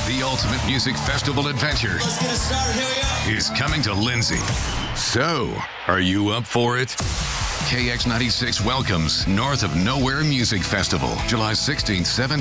The ultimate music festival adventure Let's get it started. Here we go. is coming to Lindsay. So, are you up for it? KX96 welcomes North of Nowhere Music Festival, July 16th, 17th,